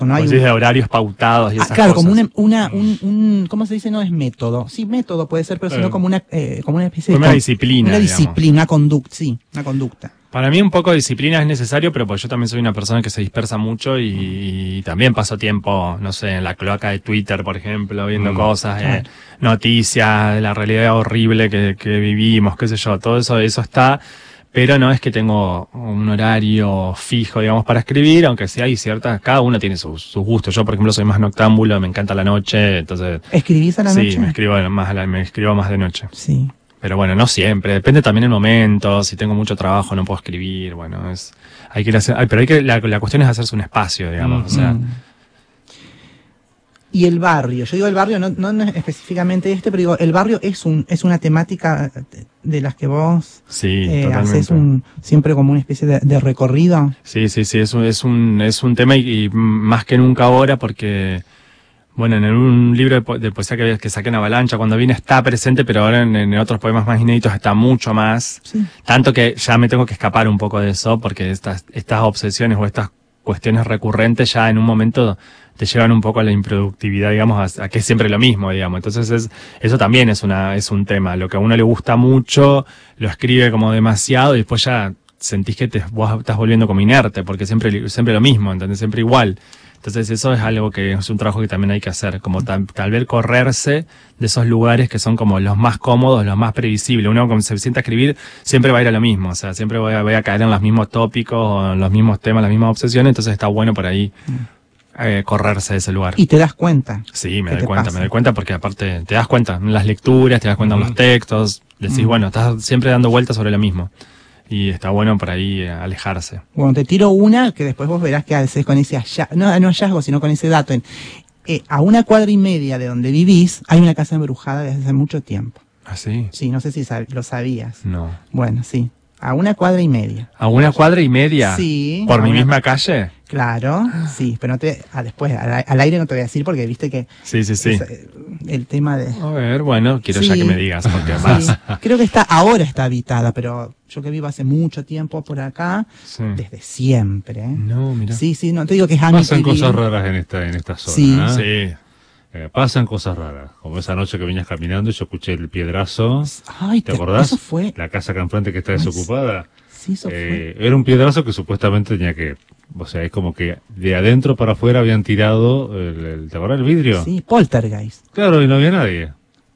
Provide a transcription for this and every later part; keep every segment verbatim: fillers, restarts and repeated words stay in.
No hay pues un... de horarios pautados y ah, esas claro, cosas. como una, una un, un, ¿cómo se dice? No es método. Sí, método puede ser, pero Claro. sino como una, eh, como una especie Como de... una disciplina, Una digamos. disciplina, una conducta, sí, una conducta. Para mí un poco de disciplina es necesario, pero pues yo también soy una persona que se dispersa mucho y, y también paso tiempo, no sé, en la cloaca de Twitter, por ejemplo, viendo Mm, cosas, claro. eh, noticias, de la realidad horrible que, que vivimos, qué sé yo, todo eso, eso está, pero no es que tengo un horario fijo, digamos, para escribir, aunque sí hay ciertas, cada uno tiene sus, sus gustos. Yo, por ejemplo, soy más noctámbulo, me encanta la noche, entonces... ¿Escribís a la sí, noche? me escribo más, a la- me escribo más de noche. Sí. Pero bueno, no siempre, depende también el momento, si tengo mucho trabajo no puedo escribir, bueno, es, hay que ir a hacer, ay, pero hay que, la, la cuestión es hacerse un espacio, digamos, Mm. o sea, Mm. Y el barrio, yo digo el barrio, no, no, no específicamente este, pero digo, el barrio es un es una temática de las que vos sí, eh, totalmente. haces un, siempre como una especie de, de recorrido. Sí, sí, sí, es un, es un, es un tema y, y más que nunca ahora porque, bueno, en un libro de, po de poesía que, que saqué en Avalancha, cuando vine está presente, pero ahora en, en otros poemas más inéditos está mucho más. Sí. Tanto que ya me tengo que escapar un poco de eso porque estas, estas obsesiones o estas cuestiones recurrentes ya en un momento te llevan un poco a la improductividad, digamos, a, a que es siempre lo mismo, digamos. Entonces es, eso también es una, es un tema. Lo que a uno le gusta mucho, lo escribe como demasiado y después ya sentís que te, vos estás volviendo como inerte porque siempre, siempre lo mismo, ¿entendés? Siempre igual. Entonces eso es algo que es un trabajo que también hay que hacer, como tal, tal vez correrse de esos lugares que son como los más cómodos, los más previsibles. Uno cuando se sienta a escribir siempre va a ir a lo mismo, o sea, siempre voy a, voy a caer en los mismos tópicos, o en los mismos temas, las mismas obsesiones, entonces está bueno por ahí eh, correrse de ese lugar. Y te das cuenta. Sí, me ¿Qué doy te cuenta, pasa? me doy cuenta porque aparte te das cuenta en las lecturas, te das cuenta en los textos, decís, Mm. bueno, estás siempre dando vueltas sobre lo mismo. Y está bueno por ahí eh, alejarse. Bueno, te tiro una que después vos verás que haces con ese hallazgo, no, no hallazgo, sino con ese dato. En, eh, a una cuadra y media de donde vivís hay una casa embrujada desde hace mucho tiempo. ¿Ah, sí? Sí, no sé si sab lo sabías. No. Bueno, sí. A una cuadra y media. ¿A una cuadra y media? Sí. ¿Por a mi una- misma calle? Claro, sí, pero no te, ah, después al, al aire no te voy a decir porque viste que Sí, sí, sí. es, eh, el tema de... A ver, bueno, quiero Sí. ya que me digas, porque Sí, más. creo que está, ahora está habitada, pero yo que vivo hace mucho tiempo por acá, Sí. desde siempre. ¿eh? No, mira. Sí, sí, no te digo que es Pasan Amityville. cosas raras en esta, en esta zona. Sí. ¿eh? Sí. Eh, pasan cosas raras. Como esa noche que venías caminando y yo escuché el piedrazo. Ay, ¿Te acordás? Eso fue, La casa acá enfrente que está desocupada. sí, eso Eh, era un piedrazo que supuestamente tenía que, o sea, es como que de adentro para afuera habían tirado el, el, ¿te acordás el vidrio? fue. Sí, poltergeist. Claro, y no había nadie.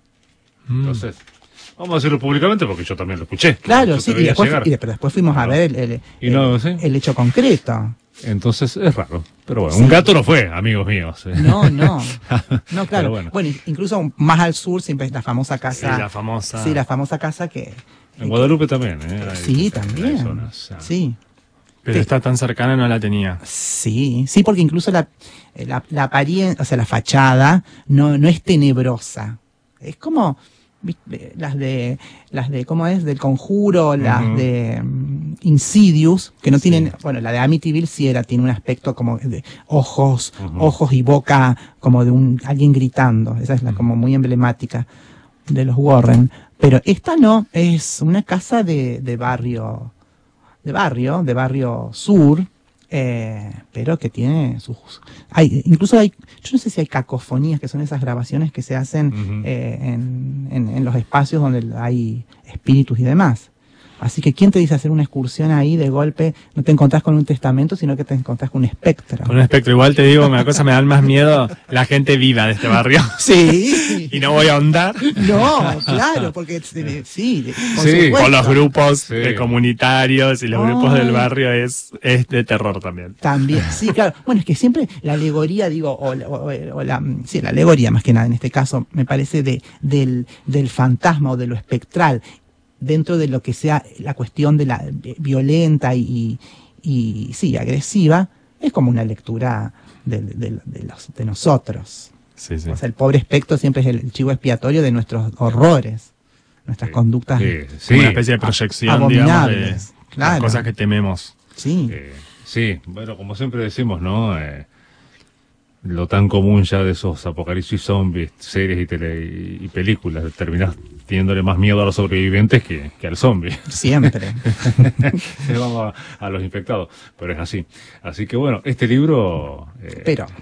Mm. Entonces, vamos a decirlo públicamente porque yo también lo escuché. Claro, Yo sí, te y veía después, llegar. y de- pero después fuimos a Claro. ver el, el, Y no, el- sí. el hecho concreto. Entonces es raro. Pero bueno, un gato no fue, amigos míos. eh. No, no. No, claro. Pero Bueno. bueno. incluso más al sur siempre es la famosa Sí, casa. la famosa. Sí, la famosa casa que... En Guadalupe también, ¿eh? Hay- Sí, hay también. zonas, ah. Sí. Pero está tan cercana, no la tenía. Sí, sí, porque incluso la, la, la apariencia, o sea, la fachada no, no es tenebrosa. Es como ¿viste? las de, las de, ¿cómo es? Del Conjuro, las Ujú. de mm, Insidious, que no Sí. tienen, bueno, la de Amityville sí era, tiene un aspecto como de ojos, Ujú. ojos y boca, como de un, alguien gritando. Esa es la como muy emblemática de los Warren. Pero esta no, es una casa de, de barrio, de barrio, de barrio sur, eh, pero que tiene sus... Hay, incluso hay, yo no sé si hay cacofonías, que son esas grabaciones que se hacen Ujú. eh, en, en, en los espacios donde hay espíritus y demás. Así que, ¿quién te dice hacer una excursión ahí de golpe? No te encontrás con un testamento, sino que te encontrás con un espectro. Con un espectro. Igual te digo, una cosa me da más miedo la gente viva de este barrio. Sí. Y no voy a ahondar. No, claro, porque eh, sí, por Sí, supuesto. Con los grupos Sí. de comunitarios y los Ay. grupos del barrio es, es de terror también. También, sí, claro. Bueno, es que siempre la alegoría, digo, o, la- o- o la, sí, la alegoría más que nada en este caso, me parece de, del, del fantasma o de lo espectral, dentro de lo que sea la cuestión de la vi- violenta y, y, sí, agresiva, es como una lectura de, de, de los, de nosotros. Sí, sí. O sea, el pobre espectro siempre es el chivo expiatorio de nuestros horrores, nuestras Sí. conductas. Sí, Como sí. una especie de proyección, digamos, de abominables, las claro. cosas que tememos. Sí. Eh, sí, bueno, como siempre decimos, ¿no? Eh, lo tan común ya de esos apocalipsis zombies, series y, tele, y, y películas, terminás teniéndole más miedo a los sobrevivientes que, que al zombie. Siempre. Vamos a, a los infectados, pero es así. Así que bueno, este libro... eh, Pero,